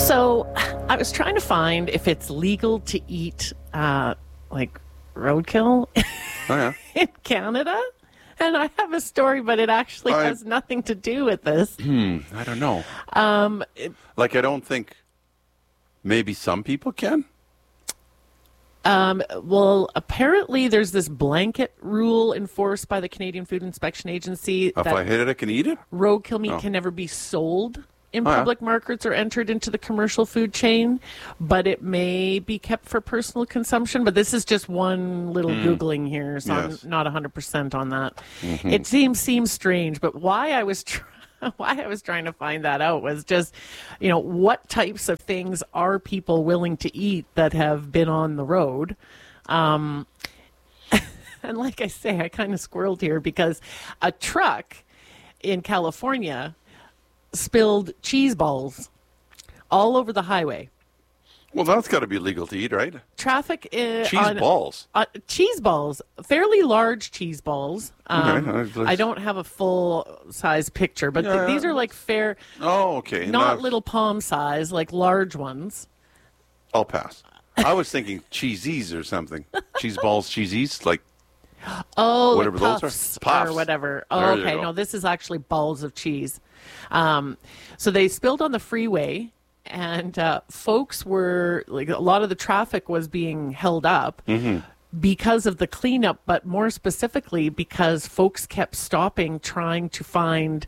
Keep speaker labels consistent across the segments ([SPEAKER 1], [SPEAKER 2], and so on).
[SPEAKER 1] So I was trying to find if it's legal to eat like roadkill in Canada. And I have a story, but it actually has nothing to do with this.
[SPEAKER 2] I don't know. I don't think maybe some people can.
[SPEAKER 1] Well, apparently there's this blanket rule enforced by the Canadian Food Inspection Agency
[SPEAKER 2] If I hit it, I can eat it?
[SPEAKER 1] roadkill meat can never be sold in public markets or entered into the commercial food chain, but it may be kept for personal consumption. But this is just one little Googling here, so I'm not 100% on that. Mm-hmm. It seems strange, but why I was trying to find that out was just, what types of things are people willing to eat that have been on the road? And like I say, I kind of squirreled here because a truck in California spilled cheese balls all over the highway.
[SPEAKER 2] Well, that's got to be legal to eat, right?
[SPEAKER 1] Traffic
[SPEAKER 2] balls.
[SPEAKER 1] Cheese balls, fairly large cheese balls.
[SPEAKER 2] Okay.
[SPEAKER 1] I don't have a full-size picture, but these are like fair.
[SPEAKER 2] Oh, okay.
[SPEAKER 1] Not little palm size, like large ones.
[SPEAKER 2] I'll pass. I was thinking cheesies or something. Cheese balls, cheesies, like.
[SPEAKER 1] Oh,
[SPEAKER 2] whatever
[SPEAKER 1] like
[SPEAKER 2] those are.
[SPEAKER 1] Puffs or whatever. Oh, okay. No, this is actually balls of cheese. So they spilled on the freeway, and folks were like, a lot of the traffic was being held up because of the cleanup, but more specifically because folks kept stopping, trying to find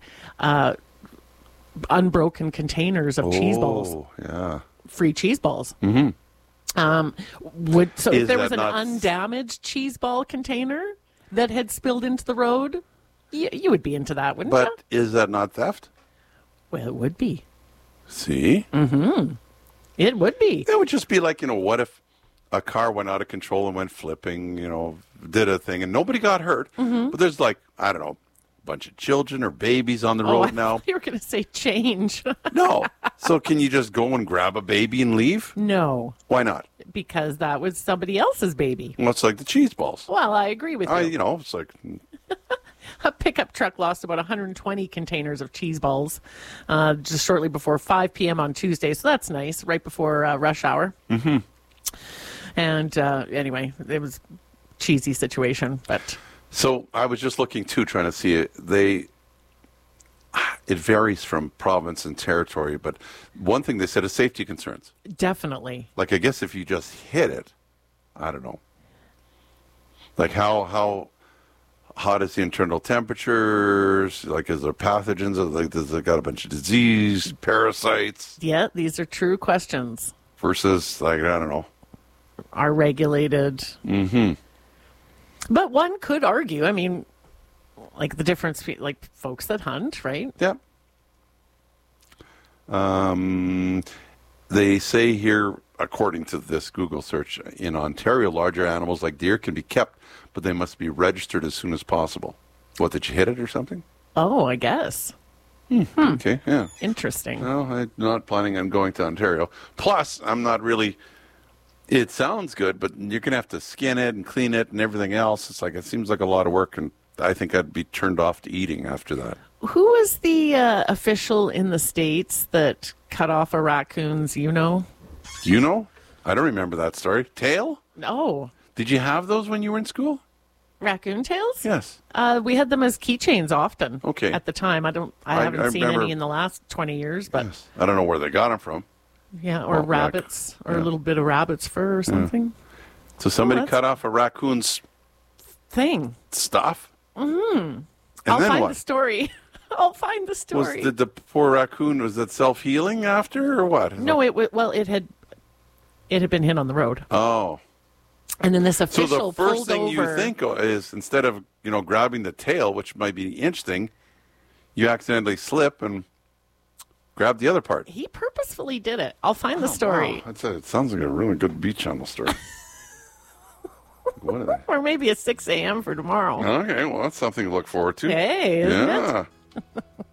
[SPEAKER 1] unbroken containers of cheese balls.
[SPEAKER 2] Yeah.
[SPEAKER 1] Free cheese balls.
[SPEAKER 2] Mm-hmm.
[SPEAKER 1] If there was an undamaged cheese ball container that had spilled into the road, you would be into that, wouldn't you?
[SPEAKER 2] But is that not theft?
[SPEAKER 1] Well, it would be.
[SPEAKER 2] See?
[SPEAKER 1] Mm-hmm. It would be.
[SPEAKER 2] It would just be like, what if a car went out of control and went flipping, did a thing, and nobody got hurt. Mm-hmm. But there's a bunch of children or babies on the road now.
[SPEAKER 1] You were going to say change.
[SPEAKER 2] No. So can you just go and grab a baby and leave?
[SPEAKER 1] No.
[SPEAKER 2] Why not?
[SPEAKER 1] Because that was somebody else's baby.
[SPEAKER 2] Well, it's like the cheese balls.
[SPEAKER 1] Well, I agree with you.
[SPEAKER 2] It's like...
[SPEAKER 1] A pickup truck lost about 120 containers of cheese balls just shortly before 5 p.m. on Tuesday. So that's nice, right before rush hour. Mm-hmm. And anyway, it was a cheesy situation. But
[SPEAKER 2] so I was just looking, too, trying to see it. It varies from province and territory. But one thing they said is safety concerns.
[SPEAKER 1] Definitely.
[SPEAKER 2] Like, I guess if you just hit it, I don't know. Like, how hot is the internal temperatures? Like, is there pathogens? Like, does it got a bunch of disease, parasites?
[SPEAKER 1] Yeah, these are true questions.
[SPEAKER 2] Versus, like, I don't know.
[SPEAKER 1] Are regulated.
[SPEAKER 2] Mm-hmm.
[SPEAKER 1] But one could argue, like the difference between, like, folks that hunt, right?
[SPEAKER 2] Yeah. They say here, according to this Google search, in Ontario, larger animals like deer can be kept, but they must be registered as soon as possible. What, did you hit it or something?
[SPEAKER 1] Oh, I guess.
[SPEAKER 2] Okay, yeah.
[SPEAKER 1] Interesting.
[SPEAKER 2] No, I'm not planning on going to Ontario. Plus, I'm not really... It sounds good, but you're going to have to skin it and clean it and everything else. It seems like a lot of work, and I think I'd be turned off to eating after that.
[SPEAKER 1] Who was the official in the States that cut off a raccoon's,
[SPEAKER 2] Do you know? I don't remember that story. Tail?
[SPEAKER 1] No.
[SPEAKER 2] Did you have those when you were in school?
[SPEAKER 1] Raccoon tails?
[SPEAKER 2] Yes.
[SPEAKER 1] We had them as keychains often.
[SPEAKER 2] Okay.
[SPEAKER 1] At the time. I haven't seen any in the last 20 years, but
[SPEAKER 2] yes. I don't know where they got them from.
[SPEAKER 1] Yeah, or rabbits, or a little bit of rabbit's fur or something.
[SPEAKER 2] Yeah. So somebody cut off a raccoon's
[SPEAKER 1] thing.
[SPEAKER 2] Stuff?
[SPEAKER 1] Mm-hmm. I'll find the story. I'll find the story.
[SPEAKER 2] Was the poor raccoon, was that self-healing after or what?
[SPEAKER 1] No, it had been hit on the road.
[SPEAKER 2] Oh.
[SPEAKER 1] And then this official
[SPEAKER 2] So the first thing
[SPEAKER 1] over.
[SPEAKER 2] you think is, instead of, grabbing the tail, which might be interesting, you accidentally slip and grab the other part.
[SPEAKER 1] He purposefully did it. I'll find the story.
[SPEAKER 2] Wow. It sounds like a really good Beach Channel story. What are they?
[SPEAKER 1] Or maybe a 6 a.m. for tomorrow.
[SPEAKER 2] Okay, well, that's something to look forward to.
[SPEAKER 1] Hey, isn't it?